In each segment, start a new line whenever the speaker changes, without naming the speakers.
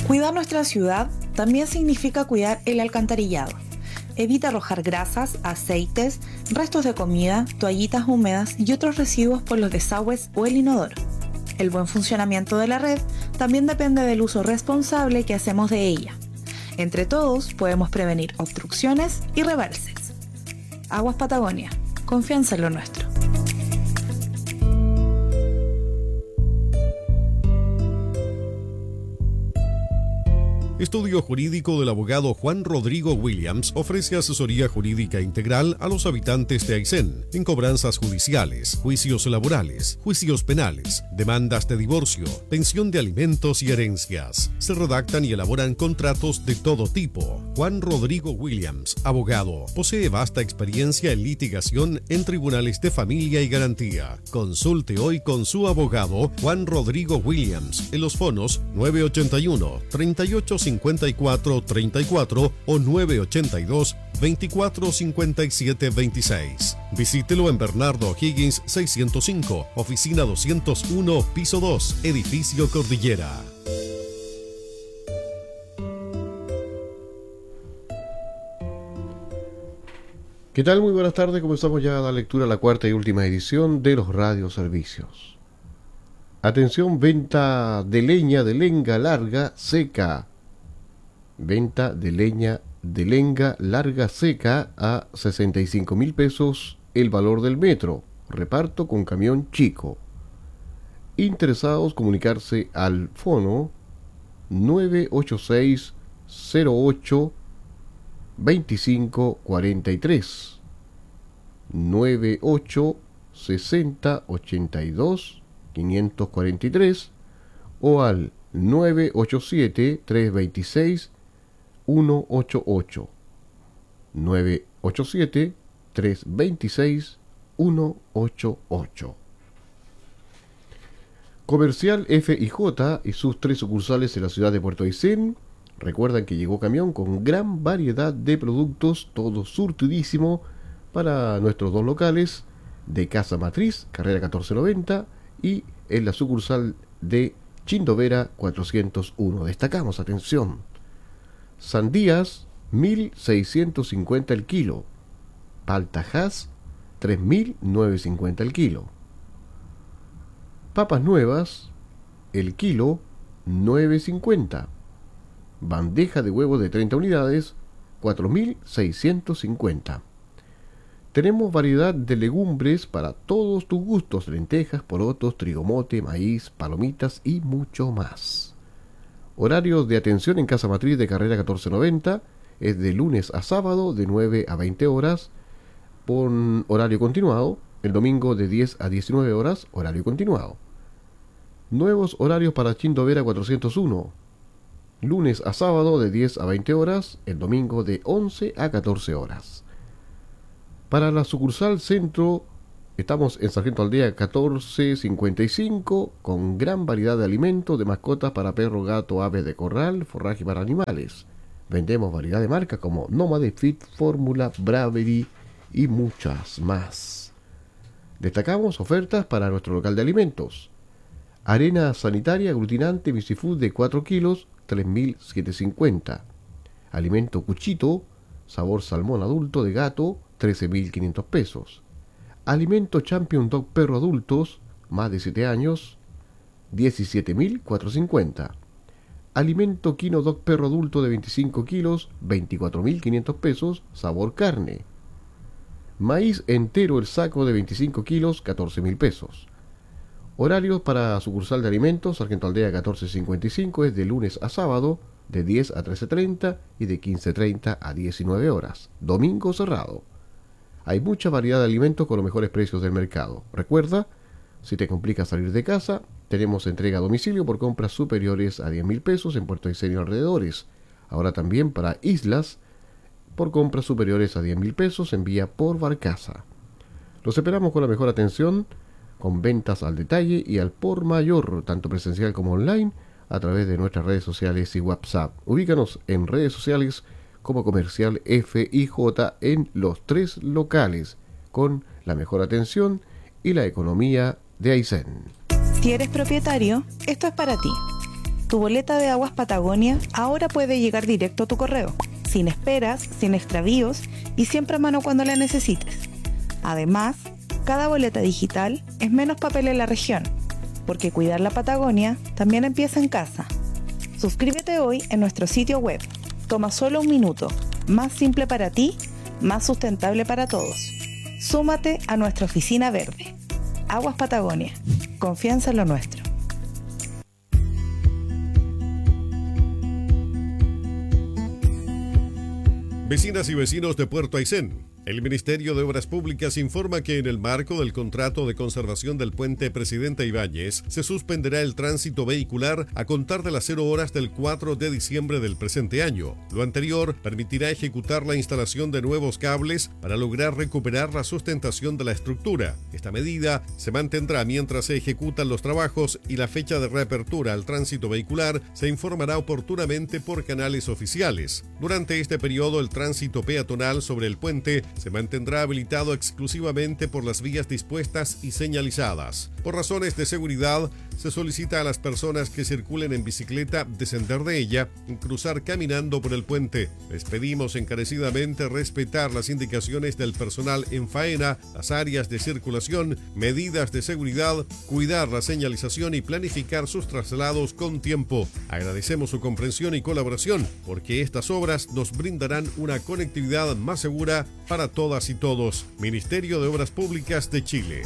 Cuidar nuestra ciudad también significa cuidar el alcantarillado. Evita arrojar grasas, aceites, restos de comida, toallitas húmedas y otros residuos por los desagües o el inodoro. El buen funcionamiento de la red también depende del uso responsable que hacemos de ella. Entre todos podemos prevenir obstrucciones y rebalses. Aguas Patagonia, confianza en lo nuestro.
Estudio Jurídico del abogado Juan Rodrigo Williams ofrece asesoría jurídica integral a los habitantes de Aysén en cobranzas judiciales, juicios laborales, juicios penales, demandas de divorcio, pensión de alimentos y herencias. Se redactan y elaboran contratos de todo tipo. Juan Rodrigo Williams, abogado, posee vasta experiencia en litigación en tribunales de familia y garantía. Consulte hoy con su abogado Juan Rodrigo Williams en los fonos 981 38 54 34 o 982 24 57 26. Visítelo en Bernardo Higgins 605, oficina 201, piso 2, edificio Cordillera.
¿Qué tal? Muy buenas tardes. Comenzamos ya a dar lectura a la cuarta y última edición de los radioservicios. Atención, venta de leña de lenga larga seca. Venta de leña de lenga larga seca a 65.000 pesos el valor del metro. Reparto con camión chico. Interesados comunicarse al fono 986 08 2543 98 60 82 543 o al 987 326 188 987 326 188. Comercial F&J y sus 3 sucursales en la ciudad de Puerto Aysén recuerdan que llegó camión con gran variedad de productos, todo surtidísimo para nuestros 2 locales de Casa Matriz, carrera 1490, y en la sucursal de Chindovera 401. Destacamos, atención, sandías 1.650 el kilo, paltajas 3.950 el kilo, papas nuevas el kilo 9.50, bandeja de huevo de 30 unidades 4.650. Tenemos variedad de legumbres para todos tus gustos: lentejas, porotos, trigomote, maíz, palomitas y mucho más. Horarios de atención en Casa Matriz de carrera 1490 es de lunes a sábado de 9 a 20 horas por horario continuado, el domingo de 10 a 19 horas, horario continuado. Nuevos horarios para Chindovera 401, lunes a sábado de 10 a 20 horas, el domingo de 11 a 14 horas. Para la sucursal centro estamos en Sargento Aldea 1455 con gran variedad de alimentos de mascotas para perro, gato, aves de corral, forraje para animales. Vendemos variedad de marcas como Nómade, Fit, Fórmula, Bravery y muchas más. Destacamos ofertas para nuestro local de alimentos. Arena sanitaria aglutinante Visifood de 4 kilos, 3.750. Alimento Cuchito, sabor salmón adulto de gato, 13.500 pesos. Alimento Champion Dog perro adultos, más de 7 años, 17.450. Alimento Kino Dog perro adulto de 25 kilos, 24.500 pesos, sabor carne. Maíz entero el saco de 25 kilos, 14.000 pesos. Horarios para sucursal de alimentos, Sargento Aldea 1455, es de lunes a sábado, de 10 a 13:30 y de 15:30 a 19 horas. Domingo cerrado. Hay mucha variedad de alimentos con los mejores precios del mercado. Recuerda, si te complica salir de casa, tenemos entrega a domicilio por compras superiores a 10.000 pesos en Puerto Aysén y alrededores. Ahora también para islas, por compras superiores a 10.000 pesos, envía por barcaza. Los esperamos con la mejor atención, con ventas al detalle y al por mayor, tanto presencial como online, a través de nuestras redes sociales y WhatsApp. Ubícanos en redes sociales como Comercial F&J en los 3 locales, con la mejor atención y la economía de Aysén.
Si eres propietario, esto es para ti. Tu boleta de Aguas Patagonia ahora puede llegar directo a tu correo, sin esperas, sin extravíos y siempre a mano cuando la necesites. Además, cada boleta digital es menos papel en la región, porque cuidar la Patagonia también empieza en casa. Suscríbete hoy en nuestro sitio web. Toma solo un minuto. Más simple para ti, más sustentable para todos. Súmate a nuestra oficina verde. Aguas Patagonia. Confianza en lo nuestro.
Vecinas y vecinos de Puerto Aysén, el Ministerio de Obras Públicas informa que en el marco del contrato de conservación del puente Presidente Ibáñez se suspenderá el tránsito vehicular a contar de las 0 horas del 4 de diciembre del presente año. Lo anterior permitirá ejecutar la instalación de nuevos cables para lograr recuperar la sustentación de la estructura. Esta medida se mantendrá mientras se ejecutan los trabajos y la fecha de reapertura al tránsito vehicular se informará oportunamente por canales oficiales. Durante este periodo, el tránsito peatonal sobre el puente se mantendrá habilitado exclusivamente por las vías dispuestas y señalizadas. Por razones de seguridad, se solicita a las personas que circulen en bicicleta descender de ella y cruzar caminando por el puente. Les pedimos encarecidamente respetar las indicaciones del personal en faena, las áreas de circulación, medidas de seguridad, cuidar la señalización y planificar sus traslados con tiempo. Agradecemos su comprensión y colaboración, porque estas obras nos brindarán una conectividad más segura para todas y todos. Ministerio de Obras Públicas de Chile.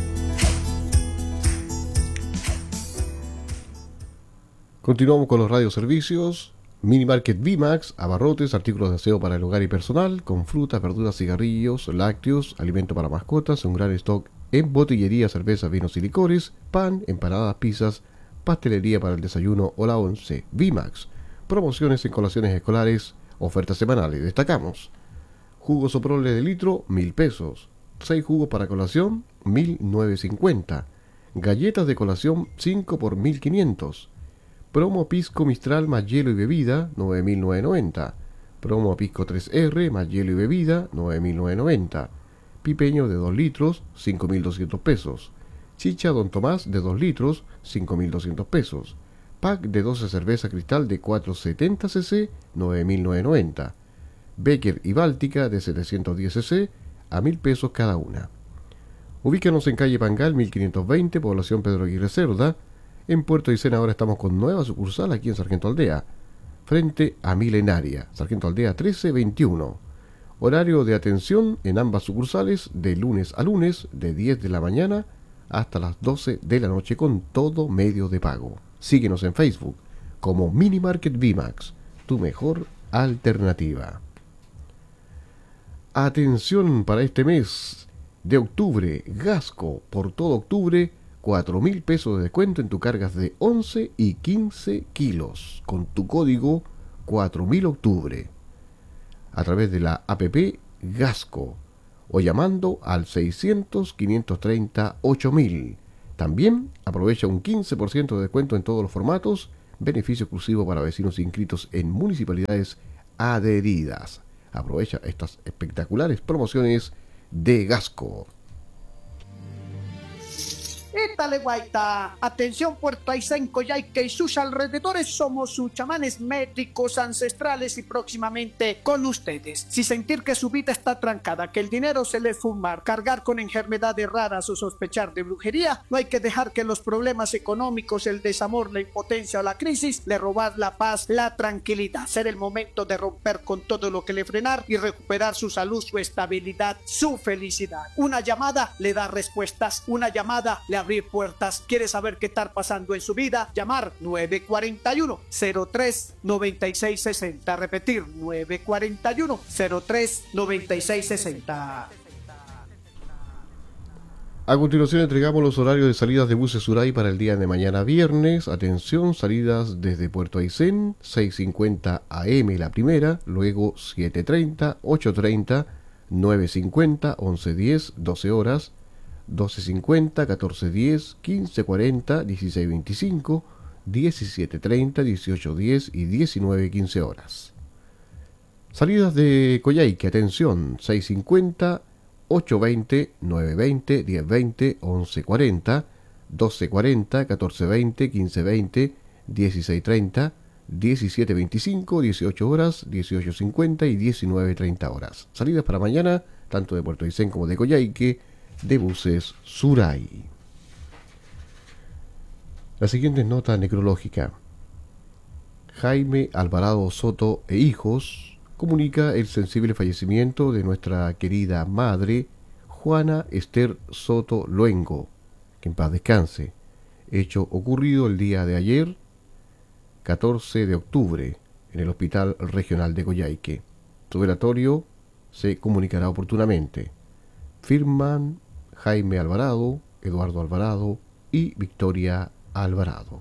Continuamos con los radioservicios. Minimarket VMAX, abarrotes, artículos de aseo para el hogar y personal, con frutas, verduras, cigarrillos, lácteos, alimento para mascotas, un gran stock en botillería, cerveza, vinos y licores, pan, empanadas, pizzas, pastelería para el desayuno o la once. VMAX, promociones en colaciones escolares, ofertas semanales. Destacamos: jugo Soprole de litro, 1.000 pesos. 6 jugos para colación, 1.950. Galletas de colación, 5 por 1.500. Promo Pisco Mistral más hielo y bebida, 9.990. Promo Pisco 3R más hielo y bebida, 9.990. Pipeño de 2 litros, 5.200 pesos. Chicha Don Tomás de 2 litros, 5.200 pesos. Pack de 12 cerveza cristal de 470 cc, 9.990. Becker y Báltica de 710 cc, a 1.000 pesos cada una. Ubícanos en calle Pangal 1520, población Pedro Aguirre Cerda. En Puerto Aysén ahora estamos con nueva sucursal aquí en Sargento Aldea, frente a Milenaria, Sargento Aldea 1321. Horario de atención en ambas sucursales de lunes a lunes, de 10 de la mañana hasta las 12 de la noche con todo medio de pago. Síguenos en Facebook como Minimarket VMAX, tu mejor alternativa. Atención para este mes de octubre, Gasco, por todo octubre, 4.000 pesos de descuento en tu cargas de 11 y 15 kilos, con tu código 4000 octubre, a través de la APP Gasco, o llamando al 600-530-8000. También aprovecha un 15% de descuento en todos los formatos, beneficio exclusivo para vecinos inscritos en municipalidades adheridas. Aprovecha estas espectaculares promociones de Gasco.
Étale, guaita. Atención, Puerto Aysén, Coyhaique y sus alrededores. Somos sus chamanes métricos, ancestrales y próximamente con ustedes. Si sentir que su vida está trancada, que el dinero se le fumar, cargar con enfermedades raras o sospechar de brujería, no hay que dejar que los problemas económicos, el desamor, la impotencia o la crisis le robar la paz, la tranquilidad. Ser el momento de romper con todo lo que le frenar y recuperar su salud, su estabilidad, su felicidad. Una llamada le da respuestas, una llamada le abrir puertas. ¿Quiere saber qué está pasando en su vida? Llamar 941-03-9660. Repetir 941-03-9660.
A continuación entregamos los horarios de salidas de buses Suray para el día de mañana viernes. Atención, salidas desde Puerto Aysén, 6:50 AM la primera, luego 7:30, 8:30, 9:50, 11:10, 12 horas, 12:50, 14:10, 15:40, 16:25, 17:30, 18:10 y 19:15 horas. Salidas de Coyhaique, atención, 6:50, 8:20, 9:20, 10:20, 11:40, 12:40, 14:20, 15:20, 16:30, 17:25, 18 horas, 18:50 y 19:30 horas. Salidas para mañana, tanto de Puerto Aysén como de Coyhaique, de buses Suray. La siguiente nota necrológica. Jaime Alvarado Soto e hijos comunica el sensible fallecimiento de nuestra querida madre, Juana Esther Soto Luengo, que en paz descanse. Hecho ocurrido el día de ayer, 14 de octubre, en el Hospital Regional de Coyhaique. Su velatorio se comunicará oportunamente. Firman Jaime Alvarado, Eduardo Alvarado y Victoria Alvarado.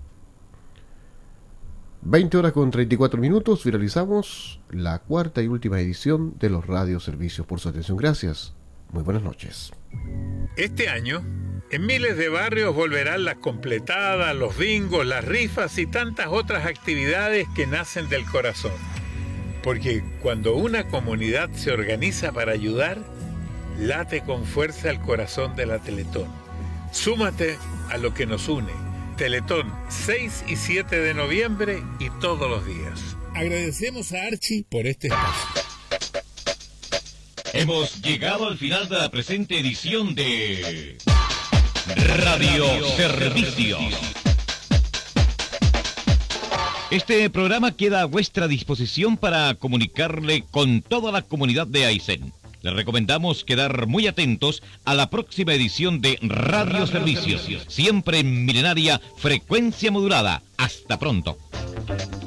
20 horas con 34 minutos, finalizamos la cuarta y última edición de los radioservicios. Por su atención, gracias. Muy buenas noches.
Este año, en miles de barrios volverán las completadas, los bingos, las rifas y tantas otras actividades que nacen del corazón. Porque cuando una comunidad se organiza para ayudar, late con fuerza el corazón de la Teletón. Súmate a lo que nos une. Teletón, 6 y 7 de noviembre y todos los días. Agradecemos a Archie por este espacio.
Hemos llegado al final de la presente edición de Radio Servicios. Este programa queda a vuestra disposición para comunicarle con toda la comunidad de Aysén. Les recomendamos quedar muy atentos a la próxima edición de Radio Servicios, siempre en milenaria frecuencia modulada. Hasta pronto.